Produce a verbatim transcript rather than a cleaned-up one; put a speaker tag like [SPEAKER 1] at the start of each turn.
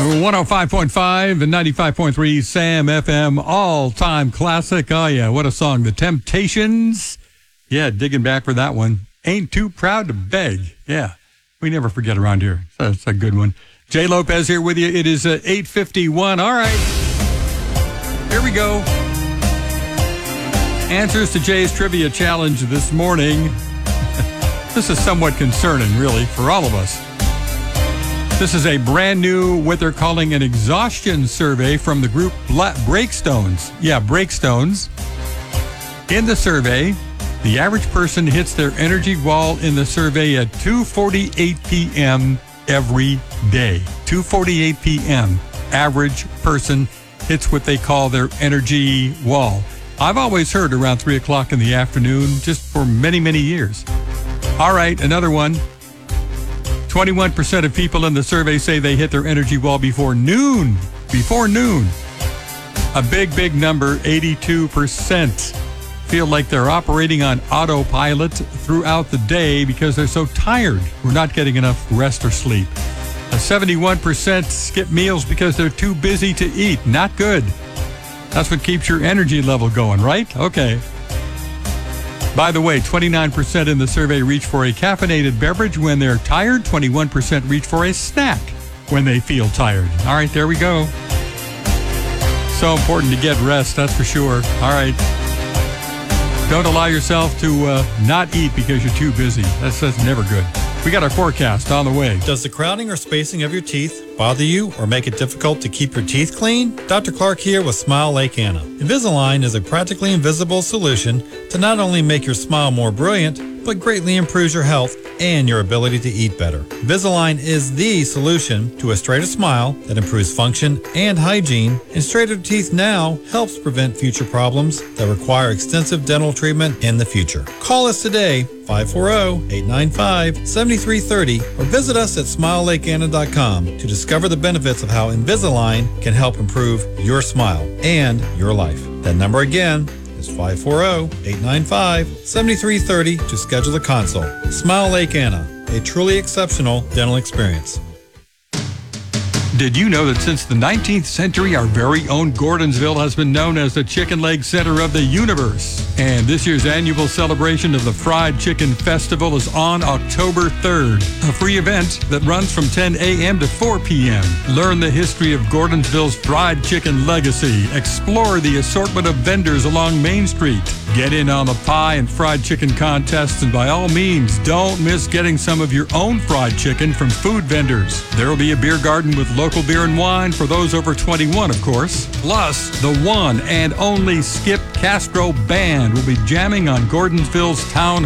[SPEAKER 1] one oh five point five and ninety-five point three Sam F M, all-time classic. Oh, yeah, what a song. The Temptations. Yeah, digging back for that one. Ain't Too Proud to Beg. Yeah, we never forget around here. That's a good one. Jay Lopez here with you. It is uh, eight fifty-one. All right, here we go. Answers to Jay's Trivia Challenge this morning. This is somewhat concerning, really, for all of us. This is a brand new, what they're calling an exhaustion survey from the group Bla- Breakstones. Yeah, Breakstones. In the survey, the average person hits their energy wall in the survey at two forty-eight p.m. every day. two forty-eight p.m. Average person hits what they call their energy wall. I've always heard around three o'clock in the afternoon, just for many, many years. All right, another one. twenty-one percent of people in the survey say they hit their energy wall before noon. Before noon. A big, big number, eighty-two percent, feel like they're operating on autopilot throughout the day because they're so tired. We're not getting enough rest or sleep. A seventy-one percent skip meals because they're too busy to eat. Not good. That's what keeps your energy level going, right? Okay. By the way, twenty-nine percent in the survey reach for a caffeinated beverage when they're tired. twenty-one percent reach for a snack when they feel tired. All right, there we go. So important to get rest, that's for sure. All right. Don't allow yourself to uh, not eat because you're too busy. That's, that's never good. We got our forecast on the way.
[SPEAKER 2] Does the crowding or spacing of your teeth bother you or make it difficult to keep your teeth clean? Doctor Clark here with Smile Lake Anna. Invisalign is a practically invisible solution to not only make your smile more brilliant, but greatly improves your health and your ability to eat better. Invisalign is the solution to a straighter smile that improves function and hygiene, and straighter teeth now helps prevent future problems that require extensive dental treatment in the future. Call us today, five four zero, eight nine five, seven three three zero, or visit us at smile lake anna dot com to discover the benefits of how Invisalign can help improve your smile and your life. That number again is five four zero, eight nine five, seven three three zero to schedule a consult. Smile Lake Anna, a truly exceptional dental experience.
[SPEAKER 1] Did you know that since the nineteenth century, our very own Gordonsville has been known as the chicken leg center of the universe? And this year's annual celebration of the Fried Chicken Festival is on October third, a free event that runs from ten a.m. to four p.m. Learn the history of Gordonsville's fried chicken legacy. Explore the assortment of vendors along Main Street. Get in on the pie and fried chicken contests, and by all means, don't miss getting some of your own fried chicken from food vendors. There will be a beer garden with local beer and wine for those over twenty-one, of course. Plus, the one and only Skip Castro Band will be jamming on Gordonsville's Town